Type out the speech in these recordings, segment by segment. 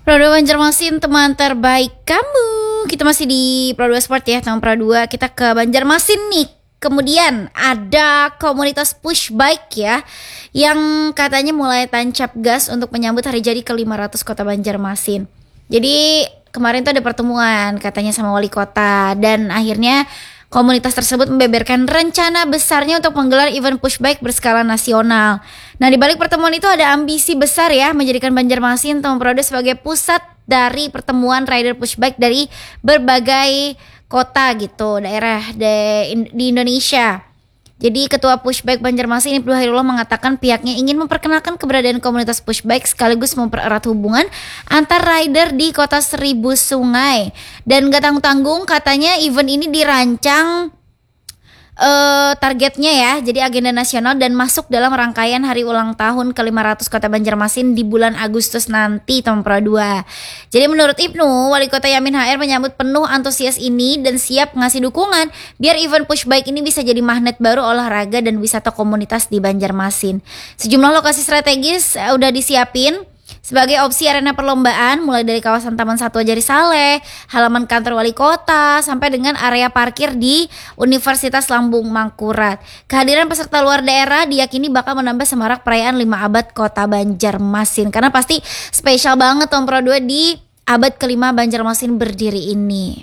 Pro 2 Banjarmasin, teman terbaik kamu. Kita masih di Pro 2 Sport ya, teman Pro 2. Kita ke Banjarmasin nih. Kemudian ada komunitas push bike ya, yang katanya mulai tancap gas untuk menyambut hari jadi ke-500 kota Banjarmasin. Jadi kemarin tuh ada pertemuan katanya sama wali kota, dan akhirnya komunitas tersebut membeberkan rencana besarnya untuk menggelar event push bike berskala nasional. Nah, di balik pertemuan itu ada ambisi besar ya, menjadikan Banjarmasin teman Pro 2 sebagai pusat dari pertemuan rider push bike dari berbagai kota gitu, daerah di Indonesia. Jadi Ketua Pushbike Banjarmasin Ibnu Hairullah mengatakan pihaknya ingin memperkenalkan keberadaan komunitas pushbike sekaligus mempererat hubungan antar rider di kota Seribu Sungai. Dan gak tanggung-tanggung katanya event ini dirancang targetnya ya, jadi agenda nasional dan masuk dalam rangkaian hari ulang tahun ke-500 kota Banjarmasin di bulan Agustus nanti, teman Pro 2. Jadi menurut Ibnu, Wali Kota Yamin HR menyambut penuh antusias ini dan siap ngasih dukungan biar event pushbike ini bisa jadi magnet baru olahraga dan wisata komunitas di Banjarmasin. Sejumlah lokasi strategis udah disiapin sebagai opsi arena perlombaan, mulai dari kawasan Taman Satwa Jari Saleh, halaman kantor wali kota, sampai dengan area parkir di Universitas Lambung Mangkurat. Kehadiran peserta luar daerah diyakini bakal menambah semarak perayaan 5 abad kota Banjarmasin, karena pasti spesial banget Tom Pro 2 di abad kelima Banjarmasin berdiri ini.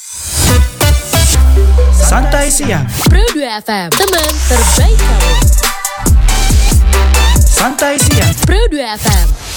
Santai Siang Pro 2 FM, teman terbaik kamu. Santai Siang Pro 2 FM.